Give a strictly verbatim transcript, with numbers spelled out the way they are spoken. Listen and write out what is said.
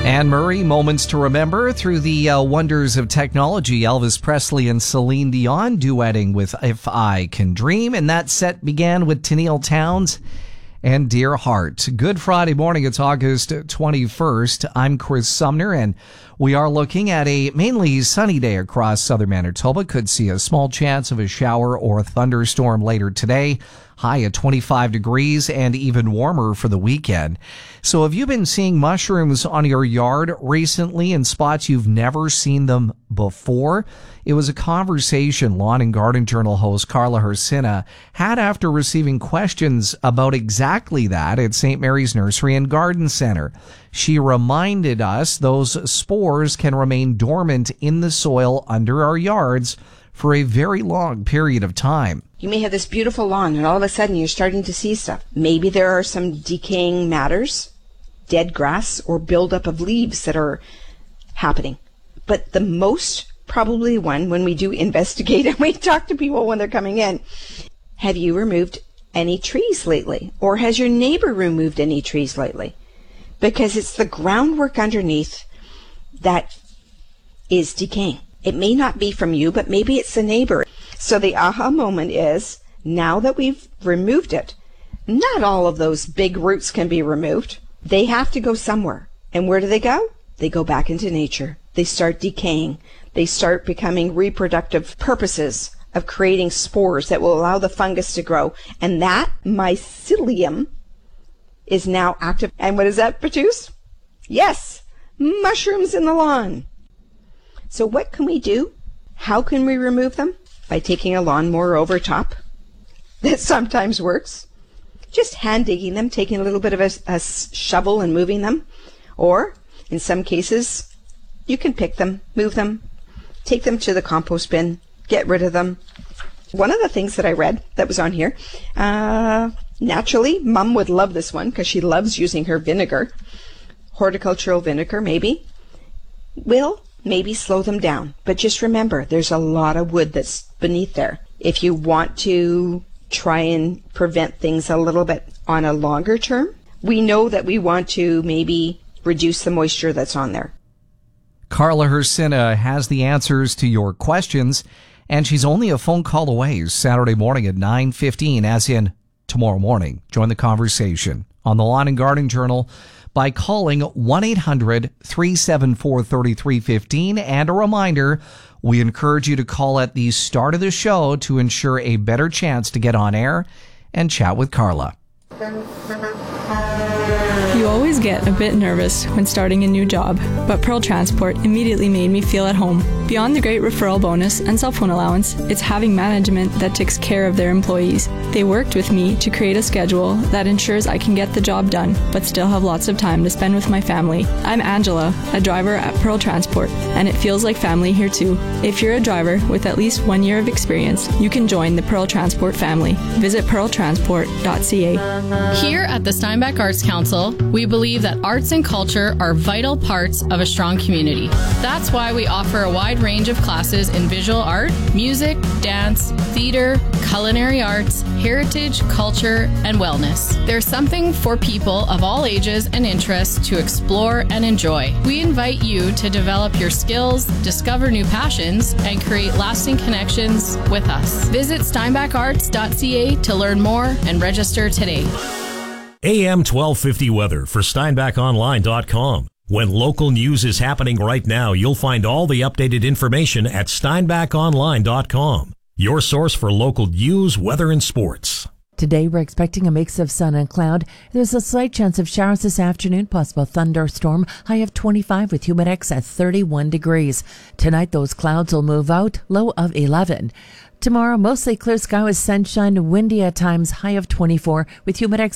Anne Murray, Moments to Remember through the uh, wonders of technology. Elvis Presley and Celine Dion duetting with If I Can Dream. And that set began with Tenille Townes and Dear Heart. Good Friday morning. It's August twenty-first. I'm Chris Sumner, and we are looking at a mainly sunny day across southern Manitoba. Could see a small chance of a shower or a thunderstorm later today. High at twenty-five degrees and even warmer for the weekend. So have you been seeing mushrooms on your yard recently in spots you've never seen them before? It was a conversation Lawn and Garden Journal host Carla Hersina had after receiving questions about exactly that at Saint Mary's Nursery and Garden Center. She reminded us those spores can remain dormant in the soil under our yards for a very long period of time. You may have this beautiful lawn and all of a sudden you're starting to see stuff. Maybe there are some decaying matters, dead grass, or buildup of leaves that are happening. But the most probably one, when we do investigate and we talk to people when they're coming in, have you removed any trees lately? Or has your neighbor removed any trees lately? Because it's the groundwork underneath that is decaying. It may not be from you, but maybe it's the neighbor. So the aha moment is, now that we've removed it, not all of those big roots can be removed. They have to go somewhere. And where do they go? They go back into nature. They start decaying. They start becoming reproductive purposes of creating spores that will allow the fungus to grow. And that mycelium is now active. And what does that produce? Yes, mushrooms in the lawn. So what can we do? How can we remove them? By taking a lawnmower over top. That sometimes works. Just hand digging them, taking a little bit of a, a shovel and moving them. Or, in some cases, you can pick them, move them, take them to the compost bin, get rid of them. One of the things that I read that was on here, uh, naturally, Mum would love this one because she loves using her vinegar, horticultural vinegar maybe, will maybe slow them down. But just remember, there's a lot of wood that's beneath there. If you want to try and prevent things a little bit on a longer term, we know that we want to maybe reduce the moisture that's on there. Carla Hersina has the answers to your questions, and she's only a phone call away Saturday morning at nine fifteen, as in tomorrow morning. Join the conversation on the Lawn and Garden Journal by calling one eight hundred three seven four three three one five. And a reminder, we encourage you to call at the start of the show to ensure a better chance to get on air and chat with Carla. You always get a bit nervous when starting a new job, but Pearl Transport immediately made me feel at home. Beyond the great referral bonus and cell phone allowance, it's having management that takes care of their employees. They worked with me to create a schedule that ensures I can get the job done, but still have lots of time to spend with my family. I'm Angela, a driver at Pearl Transport, and it feels like family here too. If you're a driver with at least one year of experience, you can join the Pearl Transport family. Visit pearl transport dot c a. Here at the Steinbach Arts Council, we believe that arts and culture are vital parts of a strong community. That's why we offer a wide range of classes in visual art, music, dance, theater, culinary arts, heritage, culture, and wellness. There's something for people of all ages and interests to explore and enjoy. We invite you to develop your skills, discover new passions, and create lasting connections with us. Visit steinbach arts dot c a to learn more and register today. A M twelve fifty weather for steinbach online dot com. When local news is happening right now, you'll find all the updated information at steinbach online dot com. Your source for local news, weather, and sports. Today, we're expecting a mix of sun and cloud. There's a slight chance of showers this afternoon, possible thunderstorm, high of twenty-five with humidex at thirty-one degrees. Tonight, those clouds will move out, low of eleven. Tomorrow, mostly clear sky with sunshine, windy at times, high of twenty-four with humidex